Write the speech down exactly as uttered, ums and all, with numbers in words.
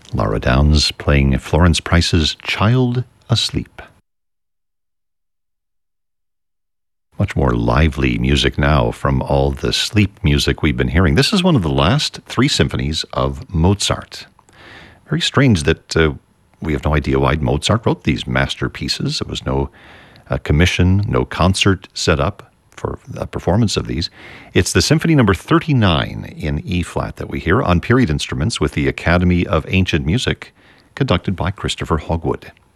Laura Downs playing Florence Price's Child Asleep. Much more lively music now from all the sleep music we've been hearing. This is one of the last three symphonies of Mozart. Very strange that uh, we have no idea why Mozart wrote these masterpieces. There was no uh, commission, no concert set up for a performance of these. It's the Symphony Number thirty-nine in E-flat that we hear on period instruments with the Academy of Ancient Music, conducted by Christopher Hogwood.